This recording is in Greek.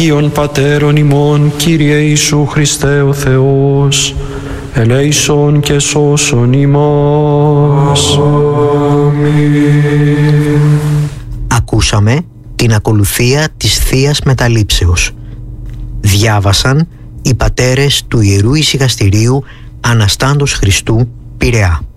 Ιων Πατέρων ημών, Κύριε Ιησού Χριστέ ο Θεός, ελέησον και σώσον ημάς. Ακούσαμε την ακολουθία της Θείας Μεταλήψεως. Διάβασαν οι πατέρες του Ιερού Ησυχαστηρίου Αναστάντος Χριστού, Πειραιά.